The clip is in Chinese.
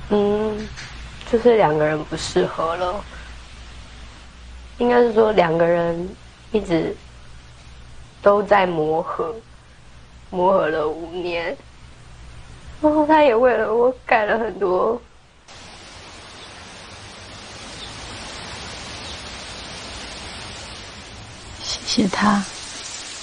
就是两个人不适合了，应该是说两个人一直都在磨合，磨合了5年，然后他也为了我改了很多。 谢谢他。